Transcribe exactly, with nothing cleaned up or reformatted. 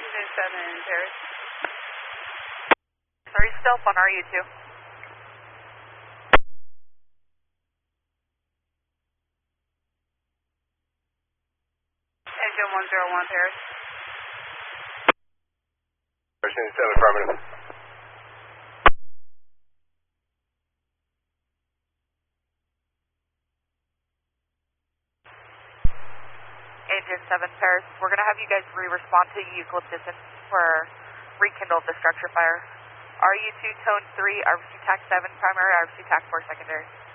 Engine seven, Paris. Three stealth on R U two. Engine one zero one, Paris. Engine seven, affirmative. Engine seven, Paris. We're going to have you guys re-respond to Euclid distance for rekindle the structure fire. R U two, tone three, R F C TAC seven, primary, R F C TAC four, secondary.